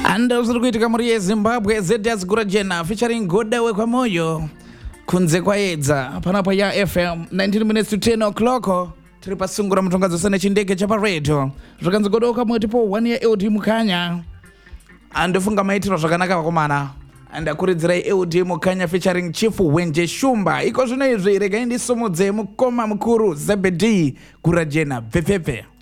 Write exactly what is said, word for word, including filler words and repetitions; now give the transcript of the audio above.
And also kuitika muri yeZimbabwe Zedias Gurajena featuring Godawe kwa moyo kunze kwa edza panapo ya F M nineteen minutes to ten o'clock tiri pasungura mutongadzo sene chindege cha radio zvakanzi godoka mwetipo one year old mukanya andofunga maitiro zvakanaka vakomana and akuridzirai E O D mukanya featuring Chief Wenje Shumba iko zvino izvi rega indi somodze mukoma mukuru Zebedi Gurajena vepepe.